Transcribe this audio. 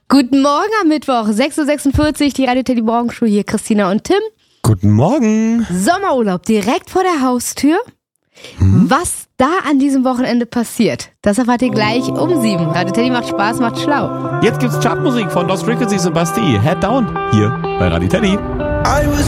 Guten Morgen am Mittwoch, 6.46 Uhr, die Radio Teddy Morgenshow hier, Christina und Tim. Guten Morgen. Sommerurlaub direkt vor der Haustür. Was da an diesem Wochenende passiert, das erfahrt ihr gleich um 7. Radio Teddy macht Spaß, macht schlau. Jetzt gibt's Chartmusik von Lost Frequencies und Bastille. Head Down hier bei Radio Teddy.